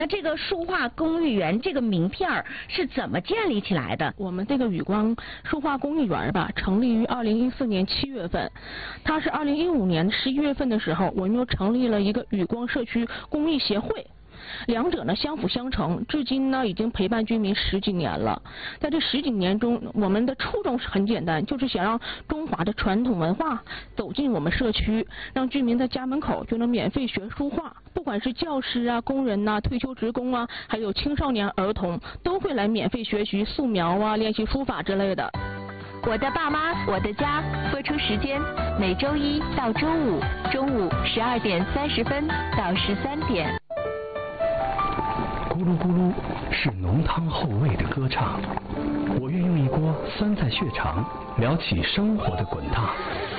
那这个书画公益园这个名片是怎么建立起来的？ 我们这个宇光书画公益园吧，成立于2014年7月份，它是2015年11月份的时候，我们又成立了一个宇光社区公益协会。两者呢相辅相成，至今呢已经陪伴居民10几年了。在这10几年中，我们的初衷是很简单，就是想让中华的传统文化走进我们社区，让居民在家门口就能免费学书画。不管是教师啊、工人呐、退休职工啊，还有青少年儿童，都会来免费学习素描啊、练习书法之类的。 我的爸妈，我的家，播出时间每周1到周5中午12点30分到13点。 咕噜咕噜是浓汤厚味的歌唱，我愿用一锅酸菜血肠聊起生活的滚烫。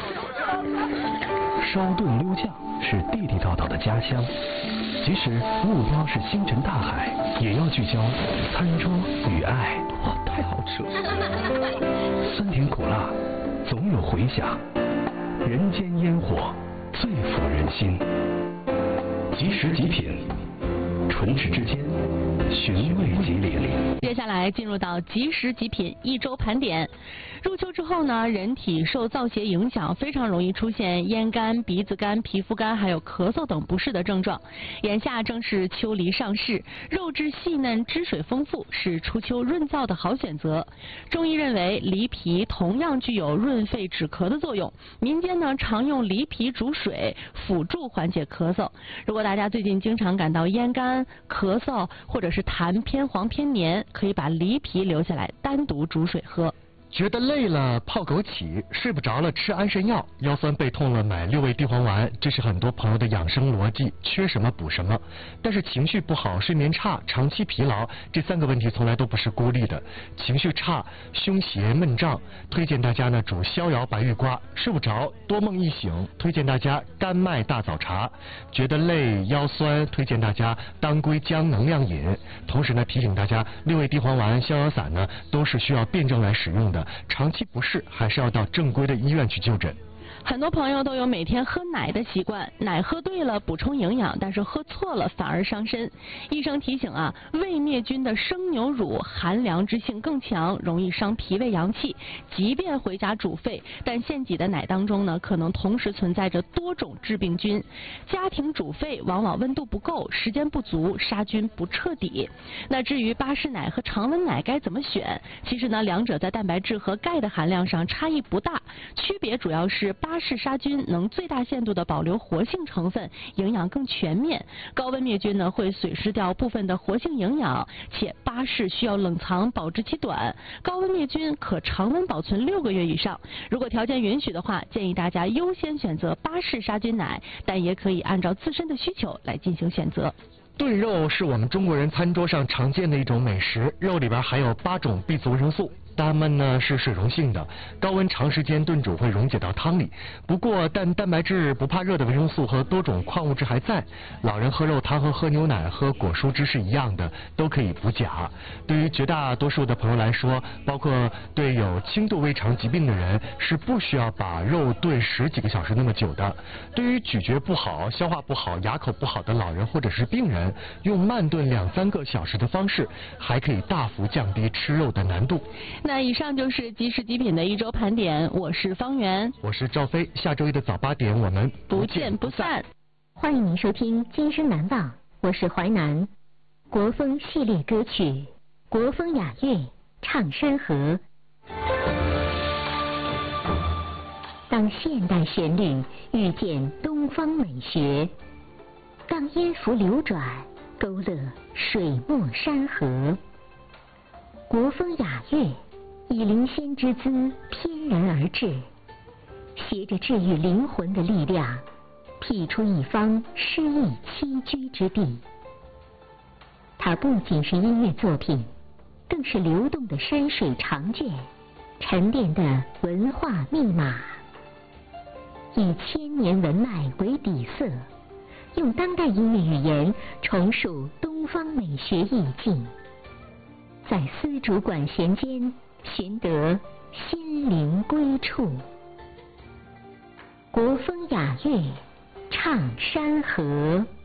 烧炖溜酱是地地道道的家乡，即使目标是星辰大海，也要聚焦餐桌与爱。哇，太好吃了！酸甜苦辣总有回响，人间烟火最抚人心。即食即品，唇齿之间寻味即灵。 接下来进入到即食即品1周盘点。入秋之后呢，人体受燥邪影响，非常容易出现咽干、鼻子干、皮肤干，还有咳嗽等不适的症状。眼下正是秋梨上市，肉质细嫩、汁水丰富，是初秋润燥的好选择。中医认为梨皮同样具有润肺止咳的作用，民间呢常用梨皮煮水辅助缓解咳嗽。如果大家最近经常感到咽干、咳嗽或者是痰偏黄偏黏，可以把梨皮留下来单独煮水喝。 觉得累了泡枸杞，睡不着了吃安神药，腰酸背痛了买6味地黄丸，这是很多朋友的养生逻辑，缺什么补什么。但是情绪不好、睡眠差、长期疲劳这3个问题从来都不是孤立的。情绪差、胸胁闷胀，推荐大家呢煮逍遥白玉瓜；睡不着、多梦易醒，推荐大家甘麦大枣茶；觉得累、腰酸，推荐大家当归姜能量饮。同时呢，提醒大家6味地黄丸、逍遥散呢都是需要辩证来使用的。长期不适还是要到正规的医院去就诊。 很多朋友都有每天喝奶的习惯，奶喝对了补充营养，但是喝错了反而伤身。医生提醒啊，胃灭菌的生牛乳寒凉之性更强，容易伤脾胃阳气。即便回家煮沸，但现挤的奶当中呢，可能同时存在着多种致病菌。家庭煮沸往往温度不够，时间不足，杀菌不彻底。那至于巴氏奶和常温奶该怎么选？其实呢，两者在蛋白质和钙的含量上差异不大，区别主要是巴氏杀菌能最大限度的保留活性成分，营养更全面。高温灭菌呢会损失掉部分的活性营养，且巴氏需要冷藏，保质期短。高温灭菌可常温保存6个月以上。如果条件允许的话，建议大家优先选择巴氏杀菌奶，但也可以按照自身的需求来进行选择。 炖肉是我们中国人餐桌上常见的一种美食，肉里边含有8种 B 族维生素。它们呢是水溶性的，高温长时间炖煮会溶解到汤里。不过，但蛋白质、不怕热的维生素和多种矿物质还在。老人喝肉汤和喝牛奶、喝果蔬汁是一样的，都可以补钾。对于绝大多数的朋友来说，包括对有轻度胃肠疾病的人，是不需要把肉炖10几个小时那么久的。对于咀嚼不好、消化不好、牙口不好的老人或者是病人，用慢炖2、3个小时的方式，还可以大幅降低吃肉的难度。 那以上就是即食即品的1周盘点，我是方圆， 我是赵飞，下周1的早8点我们不见不散。 欢迎您收听《今生难忘》，我是淮南。国风系列歌曲，国风雅乐唱山河。当现代旋律遇见东方美学，当音符流转勾勒水墨山河，国风雅乐以灵仙之姿翩然而至，携着治愈灵魂的力量，辟出一方诗意栖居之地。它不仅是音乐作品，更是流动的山水长卷，沉淀的文化密码。以千年文脉为底色，用当代音乐语言重述东方美学意境，在丝竹管弦间寻得心灵归处。国风雅乐唱山河。